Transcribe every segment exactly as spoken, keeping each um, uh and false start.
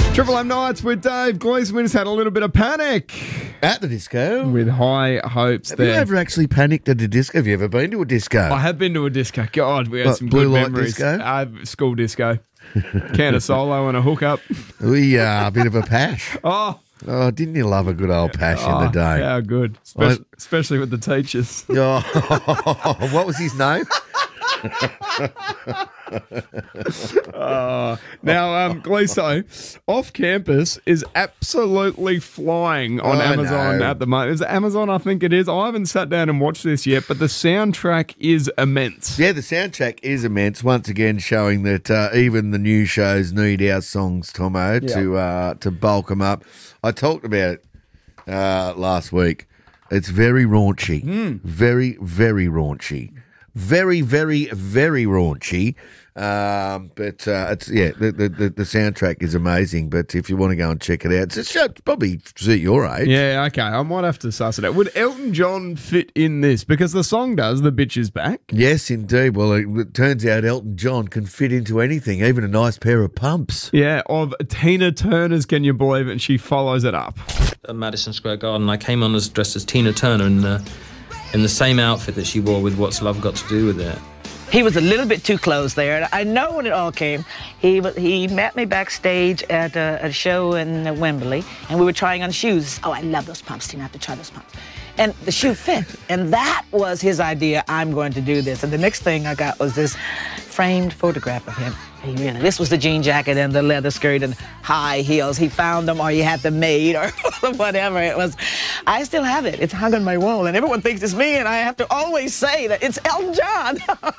Triple M Nights with Dave Gleeson. Just had a little bit of panic at the disco with high hopes have there. Have you ever actually panicked at a disco? Have you ever been to a disco? I have been to a disco. God, we had what, some blue good light memories. Disco? Uh, school disco. Can of solo and a hookup. We are uh, a bit of a pash. Oh. Oh, didn't you love a good old pash oh, in the day? How good. Especially, I, especially with the teachers. Oh, what was his name? uh, now, um, Gleeso, off campus is absolutely flying on oh, Amazon no. at the moment. Is it Amazon? I think it is. I haven't sat down and watched this yet, but the soundtrack is immense. Yeah, the soundtrack is immense. Once again, showing that uh, even the new shows need our songs, Tomo, yeah. to uh, to bulk them up. I talked about it uh, last week. It's very raunchy, mm. very, very raunchy. Very, very, very raunchy. Um, but uh, it's yeah, the, the the soundtrack is amazing. But if you want to go and check it out, it's a show probably suit your age. Yeah, okay. I might have to suss it out. Would Elton John fit in this? Because the song does, The Bitch Is Back. Yes, indeed. Well, it, it turns out Elton John can fit into anything, even a nice pair of pumps. Yeah, of Tina Turner's, can you believe it? And she follows it up. At Madison Square Garden, I came on as dressed as Tina Turner in the, in the same outfit that she wore with What's Love Got to Do with It. He was a little bit too close there. I know when it all came. He he met me backstage at a, a show in Wembley, and we were trying on shoes. Oh, I love those pumps, Tina. I have to try those pumps. And the shoe fit, and that was his idea. I'm going to do this. And the next thing I got was this framed photograph of him. He really, this was the jean jacket and the leather skirt and high heels. He found them, or he had them made, or whatever it was. I still have it. It's hung on my wall, and everyone thinks it's me, and I have to always say that it's Elton John.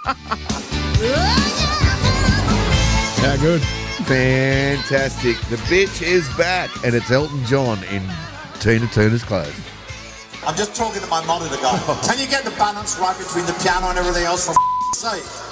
Yeah, good. Fantastic. The bitch is back, and it's Elton John in Tina Turner's clothes. I'm just talking to my monitor guy. Can you get the balance right between the piano and everything else, for f***ing sake?